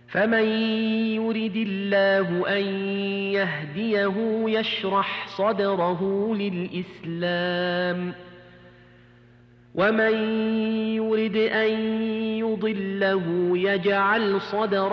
فمن يرد الله أن يهديه يشرح صدره للإسلام ومن يرد أن يضله يجعل صدره